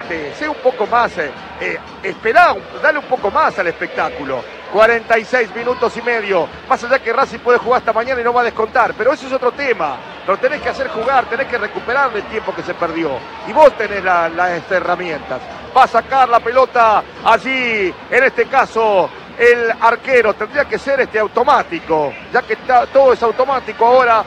sé un poco más, esperá, dale un poco más al espectáculo. 46 minutos y medio, más allá que Racing puede jugar hasta mañana y no va a descontar, pero eso es otro tema. Lo tenés que hacer jugar, tenés que recuperar el tiempo que se perdió. Y vos tenés las herramientas. Va a sacar la pelota allí, en este caso, el arquero. Tendría que ser automático, ya que todo es automático ahora.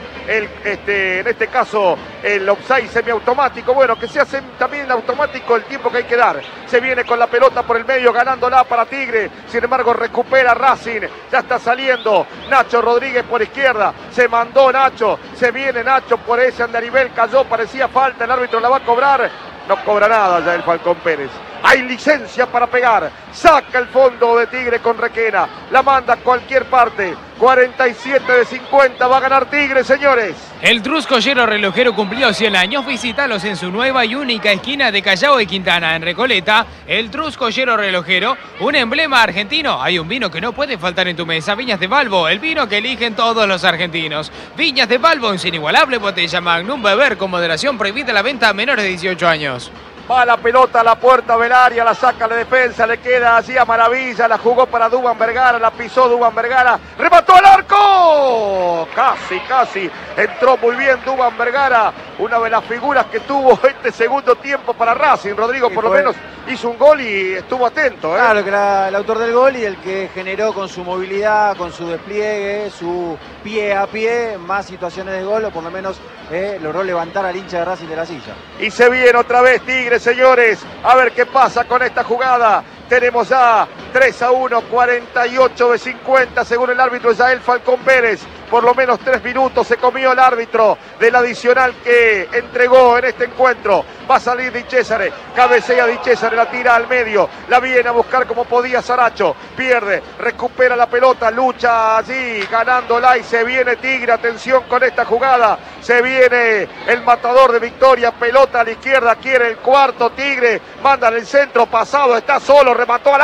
En este caso, el offside semiautomático. Bueno, que sea también automático el tiempo que hay que dar. Se viene con la pelota por el medio, ganándola para Tigre. Sin embargo, recupera Racing. Ya está saliendo Nacho Rodríguez por izquierda. Se mandó Nacho. Se viene Nacho por ese andarivel. Cayó, parecía falta. El árbitro la va a cobrar. No cobra nada ya el Falcón Pérez. Hay licencia para pegar. Saca el fondo de Tigre con Requena. La manda a cualquier parte. 47 de 50. Va a ganar Tigre, señores. El Truscollero Relojero cumplió 100 años. Visítalos en su nueva y única esquina de Callao y Quintana, en Recoleta. El Truscollero Relojero, un emblema argentino. Hay un vino que no puede faltar en tu mesa. Viñas de Balbo, el vino que eligen todos los argentinos. Viñas de Balbo en su inigualable botella Magnum. Beber con moderación. Prohibida la venta a menores de 18 años. Va la pelota a la puerta Velaria, la saca la defensa, le queda así a maravilla, la jugó para Duván Vergara, la pisó Duván Vergara, remató al arco, casi, entró muy bien Duván Vergara, una de las figuras que tuvo este segundo tiempo para Racing. Rodrigo por lo menos hizo un gol y estuvo atento. Claro, que era el autor del gol y el que generó con su movilidad, con su despliegue, su pie a pie, más situaciones de gol, o por lo menos logró levantar al hincha de Racing de la silla. Y se viene otra vez Tigre, señores, a ver qué pasa con esta jugada. Tenemos ya 3-1, 48 de 50 según el árbitro Yael Falcón Pérez. Por lo menos 3 minutos se comió el árbitro del adicional que entregó en este encuentro. Va a salir Di Cesare, cabecea Di Cesare, la tira al medio, la viene a buscar como podía Saracho, pierde, recupera la pelota, lucha allí, ganándola y se viene Tigre. Atención con esta jugada, se viene el matador de Victoria, pelota a la izquierda, quiere el cuarto Tigre, manda en el centro, pasado, está solo, remató al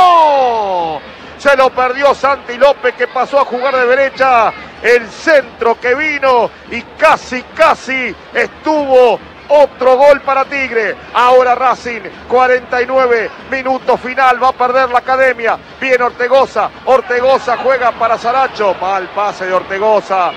arco. Se lo perdió Santi López, que pasó a jugar de derecha. El centro que vino y casi estuvo otro gol para Tigre. Ahora Racing, 49 minutos final, va a perder la Academia. Viene Ortegoza, Ortegoza juega para Saracho. Mal pase de Ortegoza,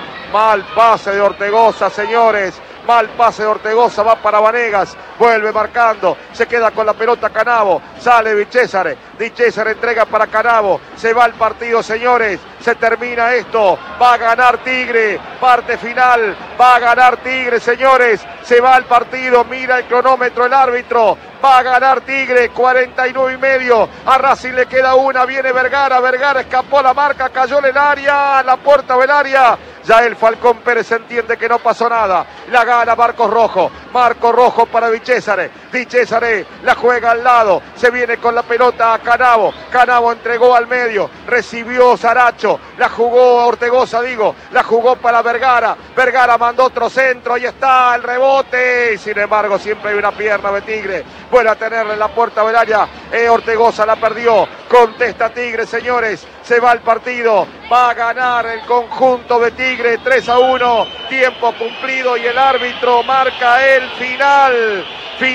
señores. Mal pase de Ortegoza, va para Vanegas, vuelve marcando, se queda con la pelota Canavo, sale Di Cesare entrega para Canavo, se va el partido, señores, se termina esto, va a ganar Tigre, parte final, va a ganar Tigre, señores, se va el partido, mira el cronómetro el árbitro, va a ganar Tigre, 49 y medio, a Racing le queda una, viene Vergara, escapó la marca, cayó en el área, la puerta del área. Ya el Falcón Pérez entiende que no pasó nada. La gana Marcos Rojo para Di Cesare, la juega al lado. Se viene con la pelota a Canavo. Canavo entregó al medio. Recibió Saracho. La jugó Ortegoza, la jugó para Vergara. Vergara mandó otro centro. Ahí está el rebote. Sin embargo, siempre hay una pierna de Tigre. Vuelve a tenerla en la puerta del área. Ortegoza la perdió. Contesta Tigre, señores. Se va el partido. Va a ganar el conjunto de Tigre, 3-1. Tiempo cumplido y el árbitro marca el final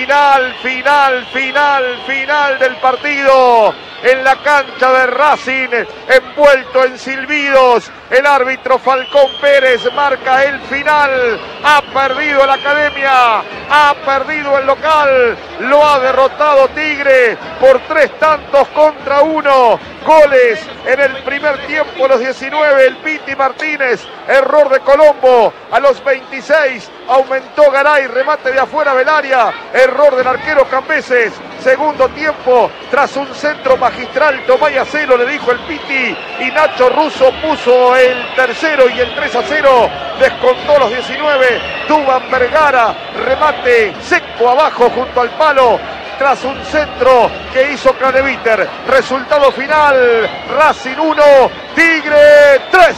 del partido. En la cancha de Racing, envuelto en silbidos, el árbitro Falcón Pérez marca el final. Ha perdido la Academia, ha perdido el local, lo ha derrotado Tigre por 3-1. Goles en el primer tiempo, a los 19, el Piti Martínez, error de Colombo, a los 26, aumentó Garay, remate de afuera del área, error del arquero Cambeses. Segundo tiempo, tras un centro magistral, Tomás Acelo, le dijo el Piti, y Nacho Russo puso el tercero y el 3-0, descontó los 19, Duván Vergara, remate seco abajo junto al palo, tras un centro que hizo Craneviter. Resultado final, Racing 1, Tigre 3.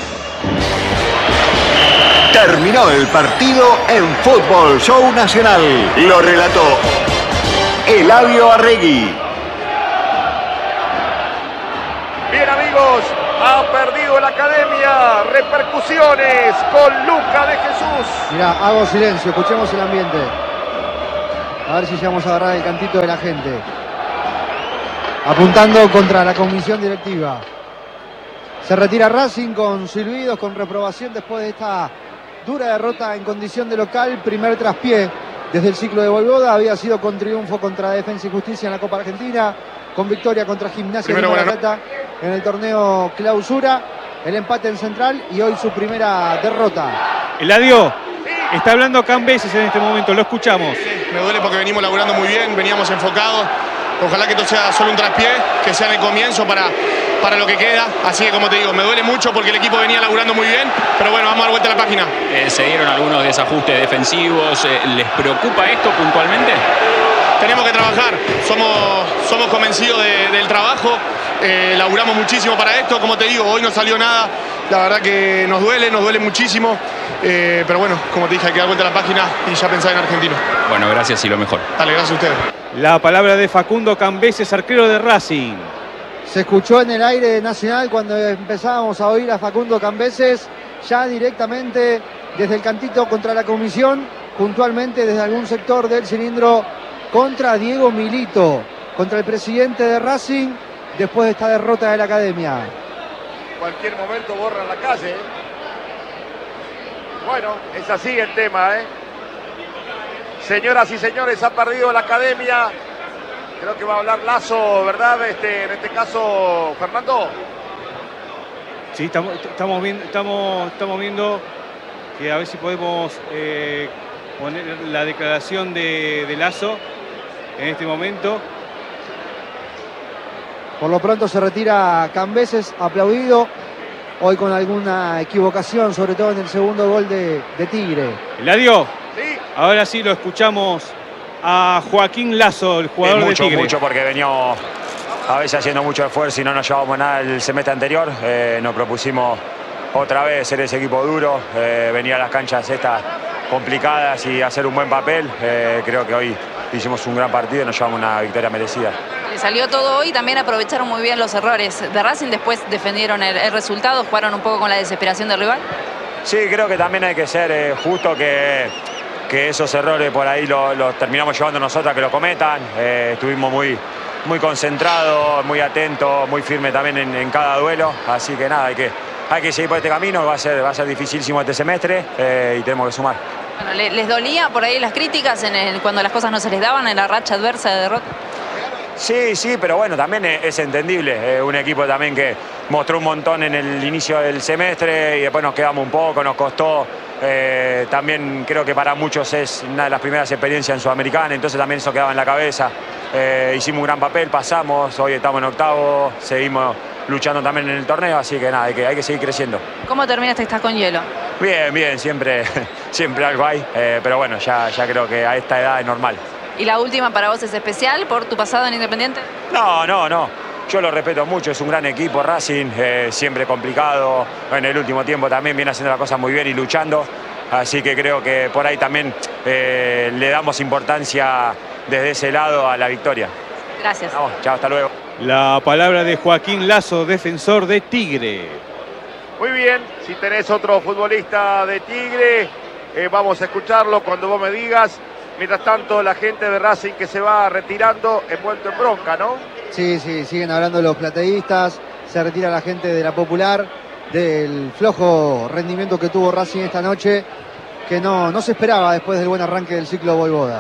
Terminó el partido en Fútbol Show Nacional. Lo relató Eladio Arregui. Bien, amigos, ha perdido la Academia. Repercusiones con Luca de Jesús. Mirá, hago silencio, escuchemos el ambiente. A ver si llegamos a agarrar el cantito de la gente. Apuntando contra la comisión directiva. Se retira Racing con silbidos, con reprobación después de esta dura derrota en condición de local. Primer traspié desde el ciclo de Voivoda. Había sido con triunfo contra Defensa y Justicia en la Copa Argentina, con victoria contra Gimnasia de La Plata en el torneo Clausura, el empate en Central y hoy su primera derrota. Eladio, está hablando Cambeses en este momento, lo escuchamos. Me duele porque venimos laburando muy bien, veníamos enfocados. Ojalá que esto sea solo un traspié, que sea en el comienzo para lo que queda. Así que, como te digo, me duele mucho porque el equipo venía laburando muy bien. Pero bueno, vamos a dar vuelta a la página. Se dieron algunos desajustes defensivos. ¿Les preocupa esto puntualmente? Tenemos que trabajar. Somos convencidos del trabajo. Laburamos muchísimo para esto. Como te digo, hoy no salió nada. La verdad que nos duele muchísimo. Pero bueno, como te dije, hay que dar vuelta a la página y ya pensar en Argentino. Bueno, gracias y lo mejor. Dale, gracias a ustedes. La palabra de Facundo Cambeses, arquero de Racing. Se escuchó en el aire nacional cuando empezábamos a oír a Facundo Cambeses, ya directamente desde el cantito contra la comisión, puntualmente desde algún sector del cilindro contra Diego Milito, contra el presidente de Racing, después de esta derrota de la academia. Cualquier momento borran la calle. Bueno, es así el tema, Señoras y señores, ha perdido la academia. Creo que va a hablar Lazo, ¿verdad? En este caso, Fernando. Sí, estamos viendo que a ver si podemos poner la declaración de Lazo en este momento. Por lo pronto se retira Cambeses, aplaudido. Hoy con alguna equivocación, sobre todo en el segundo gol de Tigre. Eladio, Sí. ahora sí lo escuchamos a Joaquín Lazo, el jugador de Tigre. Mucho porque veníamos a veces haciendo mucho esfuerzo y no nos llevábamos nada el semestre anterior. Nos propusimos otra vez ser ese equipo duro, venir a las canchas estas complicadas y hacer un buen papel. Creo que hoy hicimos un gran partido y nos llevamos una victoria merecida. Le salió todo hoy, también aprovecharon muy bien los errores de Racing, después defendieron el resultado, jugaron un poco con la desesperación del rival. Sí, creo que también hay que ser justo que esos errores por ahí los terminamos llevando nosotros a que lo cometan. Estuvimos muy concentrados, muy atentos, muy firmes también en cada duelo. Así que nada, hay que seguir por este camino. Va a ser dificilísimo este semestre y tenemos que sumar. Bueno, ¿les dolía por ahí las críticas cuando las cosas no se les daban en la racha adversa de derrota? Sí, pero bueno, también es entendible. Un equipo también que mostró un montón en el inicio del semestre y después nos quedamos un poco, nos costó. También creo que para muchos es una de las primeras experiencias en Sudamericana, entonces también eso quedaba en la cabeza. Hicimos un gran papel, pasamos, hoy estamos en octavo, seguimos luchando también en el torneo, así que nada, hay que seguir creciendo. ¿Cómo terminaste? ¿Estás con hielo? Bien, siempre algo hay, pero bueno, ya creo que a esta edad es normal. ¿Y la última para vos es especial por tu pasado en Independiente? No. Yo lo respeto mucho, es un gran equipo Racing, siempre complicado. En el último tiempo también viene haciendo las cosas muy bien y luchando. Así que creo que por ahí también le damos importancia desde ese lado a la victoria. Gracias. Vamos, chao, hasta luego. La palabra de Joaquín Lazo, defensor de Tigre. Muy bien, si tenés otro futbolista de Tigre, vamos a escucharlo cuando vos me digas. Mientras tanto, la gente de Racing que se va retirando, envuelto en bronca, ¿no? Sí, siguen hablando los plateístas, se retira la gente de la Popular, del flojo rendimiento que tuvo Racing esta noche, que no se esperaba después del buen arranque del ciclo Voivoda.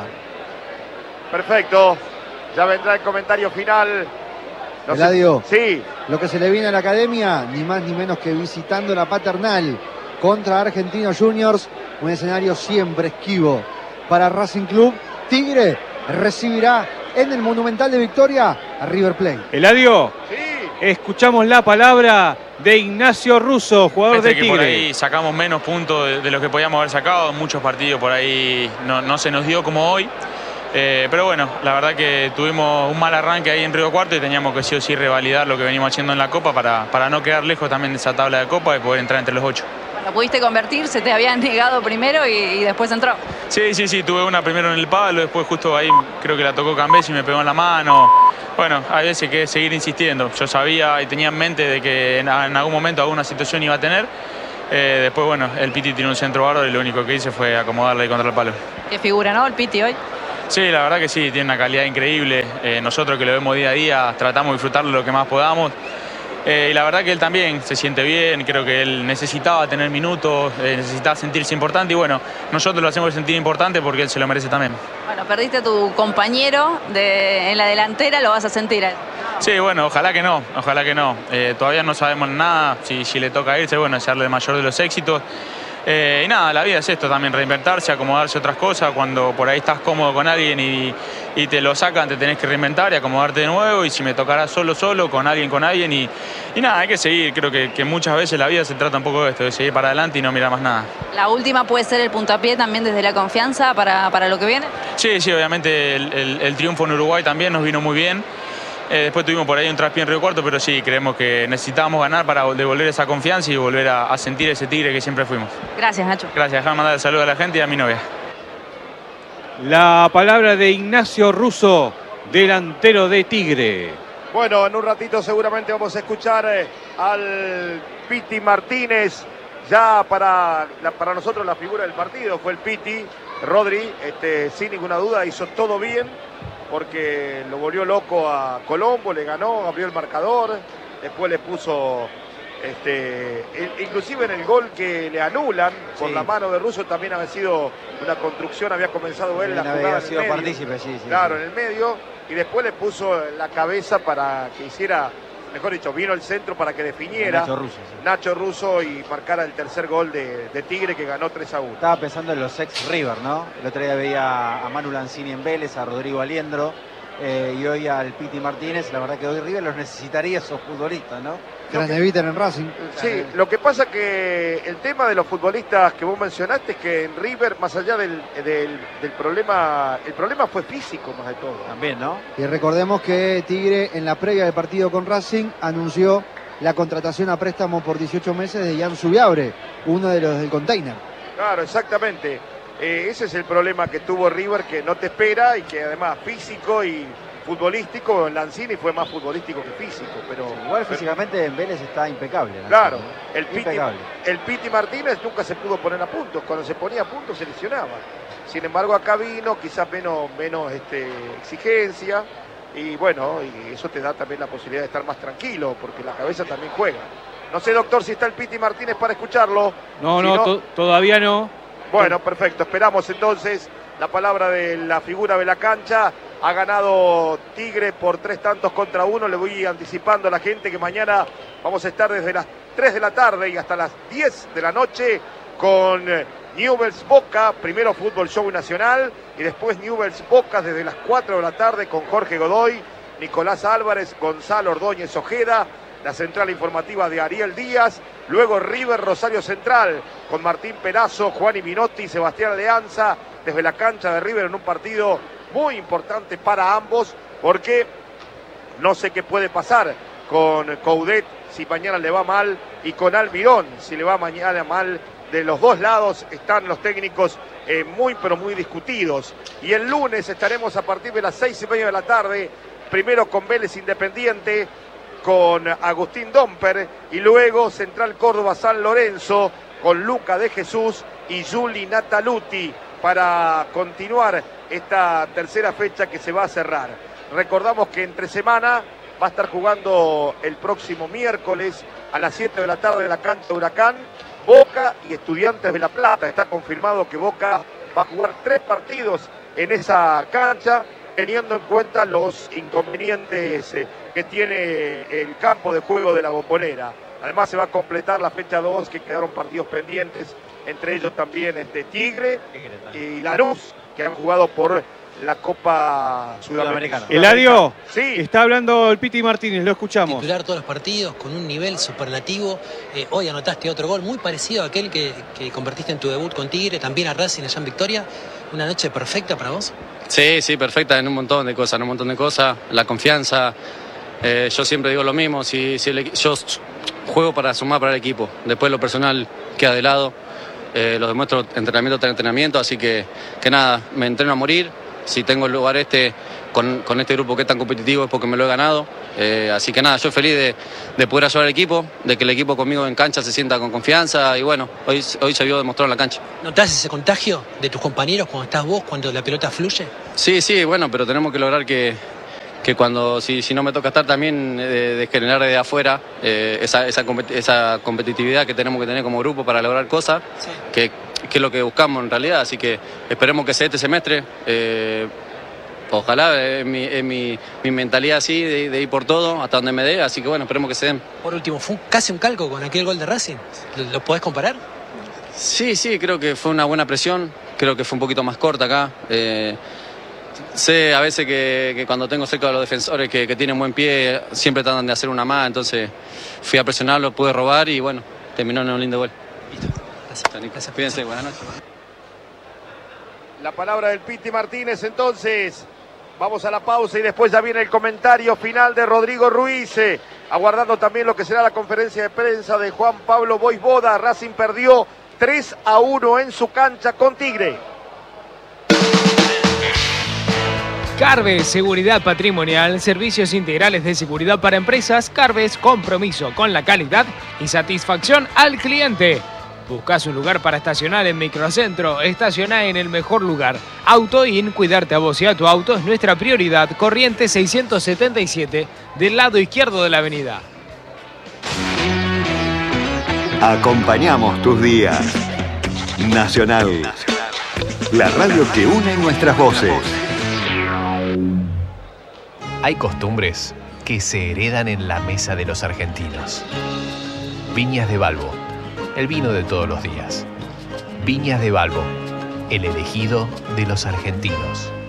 Perfecto, ya vendrá el comentario final. Eladio, sí. Lo que se le viene a la academia, ni más ni menos que visitando la Paternal contra Argentinos Juniors, un escenario siempre esquivo para Racing Club. Tigre recibirá en el Monumental de Victoria a River Plate. Eladio, Sí. escuchamos la palabra de Ignacio Russo, jugador de Tigre. Por ahí sacamos menos puntos de los que podíamos haber sacado. Muchos partidos por ahí no se nos dio como hoy. Pero bueno, la verdad que tuvimos un mal arranque ahí en Río Cuarto y teníamos que sí o sí revalidar lo que venimos haciendo en la Copa para no quedar lejos también de esa tabla de Copa y poder entrar entre los 8. Bueno, pudiste convertir, se te habían negado primero y después entró. Sí, tuve una primero en el palo, después justo ahí creo que la tocó Cambés y me pegó en la mano. Bueno, hay veces que seguir insistiendo. Yo sabía y tenía en mente de que en algún momento alguna situación iba a tener. Después, bueno, el Piti tiene un centro bárbaro y lo único que hice fue acomodarle ahí contra el palo. Qué figura, ¿no? El Piti hoy. Sí, la verdad que sí, tiene una calidad increíble. Nosotros que lo vemos día a día tratamos de disfrutarlo lo que más podamos. Y la verdad que él también se siente bien, creo que él necesitaba tener minutos, necesitaba sentirse importante y bueno, nosotros lo hacemos sentir importante porque él se lo merece también. Bueno, perdiste a tu compañero en la delantera, lo vas a sentir. Sí, bueno, ojalá que no, ojalá que no. Todavía no sabemos nada, si le toca irse, bueno, desearle el mayor de los éxitos. Y nada, la vida es esto también, reinventarse, acomodarse a otras cosas. Cuando por ahí estás cómodo con alguien y te lo sacan, te tenés que reinventar y acomodarte de nuevo. Y si me tocará solo, con alguien. Y nada, hay que seguir. Creo que muchas veces la vida se trata un poco de esto, de seguir para adelante y no mirar más nada. ¿La última puede ser el puntapié también desde la confianza para lo que viene? Sí, obviamente el triunfo en Uruguay también nos vino muy bien. Después tuvimos por ahí un traspié en Río Cuarto, pero sí, creemos que necesitábamos ganar para devolver esa confianza y volver a sentir ese Tigre que siempre fuimos. Gracias, Nacho. Gracias, déjame mandar el saludo a la gente y a mi novia. La palabra de Ignacio Russo, delantero de Tigre. Bueno, en un ratito seguramente vamos a escuchar al Piti Martínez. Ya para nosotros la figura del partido fue el Piti. Rodri, sin ninguna duda, hizo todo bien, porque lo volvió loco a Colombo, le ganó, abrió el marcador, después le puso, inclusive en el gol que le anulan por la mano de Russo también había sido una construcción, había comenzado él la jugada había en sido el medio, partícipe, sí. Claro, en el medio, y después le puso la cabeza para que hiciera, mejor dicho, vino el centro para que definiera Nacho Russo y marcara el tercer gol de Tigre, que ganó 3-1. Estaba pensando en los ex River, ¿no? El otro día veía a Manu Lanzini en Vélez, a Rodrigo Aliendro y hoy al Piti Martínez. La verdad que hoy River los necesitaría esos futbolistas, ¿no? Eviten en Racing. Sí, lo que pasa que el tema de los futbolistas que vos mencionaste es que en River, más allá del problema, el problema fue físico más de todo. También, ¿no? Y recordemos que Tigre en la previa del partido con Racing anunció la contratación a préstamo por 18 meses de Jan Zubiabre, uno de los del container. Claro, exactamente. Ese es el problema que tuvo River, que no te espera y que además físico y futbolístico, Lanzini fue más futbolístico que físico, pero igual físicamente en Vélez está impecable. Claro, el Piti Martínez nunca se pudo poner a puntos, cuando se ponía a puntos se lesionaba. Sin embargo, acá vino quizás menos exigencia y bueno, y eso te da también la posibilidad de estar más tranquilo, porque la cabeza también juega. No sé, doctor, si está el Piti Martínez para escucharlo. No, todavía no. Bueno, perfecto, esperamos entonces la palabra de la figura de la cancha. Ha ganado Tigre por 3-1. Le voy anticipando a la gente que mañana vamos a estar desde las 3 de la tarde y hasta las 10 de la noche con Newell's Boca, primero Fútbol Show Nacional y después Newell's Boca desde las 4 de la tarde con Jorge Godoy, Nicolás Álvarez, Gonzalo Ordóñez Ojeda, la central informativa de Ariel Díaz, luego River Rosario Central con Martín Perazo, Juan Minotti, Sebastián Aleanza desde la cancha de River en un partido muy importante para ambos, porque no sé qué puede pasar con Coudet si mañana le va mal y con Almirón si le va mañana mal. De los dos lados están los técnicos muy discutidos. Y el lunes estaremos a partir de las 6:30 de la tarde, primero con Vélez Independiente, con Agustín Domper, y luego Central Córdoba San Lorenzo con Luca de Jesús y Juli Nataluti, para continuar esta tercera fecha que se va a cerrar. Recordamos que entre semana va a estar jugando el próximo miércoles a las 7 de la tarde en la cancha de Huracán, Boca y Estudiantes de La Plata. Está confirmado que Boca va a jugar 3 partidos en esa cancha, teniendo en cuenta los inconvenientes que tiene el campo de juego de la Bombonera. Además se va a completar la fecha 2, que quedaron partidos pendientes, entre ellos también Tigre y Lanús, que han jugado por la Copa Sudamericana. Eladio, sí. Está hablando el Piti Martínez, lo escuchamos. Titular todos los partidos con un nivel superlativo. Hoy anotaste otro gol muy parecido a aquel que convertiste en tu debut con Tigre, también a Racing allá en Victoria. ¿Una noche perfecta para vos? Sí, perfecta en un montón de cosas, la confianza. Yo siempre digo lo mismo, yo juego para sumar para el equipo, después lo personal queda de lado, lo demuestro entrenamiento tras entrenamiento, así que nada, me entreno a morir. Si tengo el lugar con este grupo que es tan competitivo es porque me lo he ganado. Así que nada, yo feliz de poder ayudar al equipo, de que el equipo conmigo en cancha se sienta con confianza y bueno, hoy se vio demostrado en la cancha. ¿Notás ese contagio de tus compañeros cuando estás vos, cuando la pelota fluye? Sí, bueno, pero tenemos que lograr que cuando, si no me toca estar también, de generar desde afuera esa competitividad que tenemos que tener como grupo para lograr cosas, sí, que es lo que buscamos en realidad. Así que esperemos que sea este semestre. Ojalá, es mi mentalidad así, de ir por todo, hasta donde me dé, así que bueno, esperemos que se den. Por último, fue casi un calco con aquel gol de Racing. ¿Lo podés comparar? Sí, creo que fue una buena presión, creo que fue un poquito más corta acá. Sé a veces que cuando tengo cerca de los defensores que tienen buen pie, siempre tratan de hacer una más, entonces fui a presionarlo, pude robar y bueno, terminó en un lindo gol. Listo. Gracias. Cuídense, buenas noches. La palabra del Piti Martínez, entonces. Vamos a la pausa y después ya viene el comentario final de Rodrigo Ruiz. Aguardando también lo que será la conferencia de prensa de Juan Pablo Voivoda. Racing perdió 3-1 en su cancha con Tigre. Carves, seguridad patrimonial, servicios integrales de seguridad para empresas. Carves, compromiso con la calidad y satisfacción al cliente. ¿Buscas un lugar para estacionar en Microcentro? Estaciona en el mejor lugar. AutoIn, cuidarte a vos y a tu auto es nuestra prioridad. Corrientes 677, del lado izquierdo de la avenida. Acompañamos tus días. Nacional. La radio que une nuestras voces. Hay costumbres que se heredan en la mesa de los argentinos. Viñas de Balbo, el vino de todos los días. Viñas de Balbo, el elegido de los argentinos.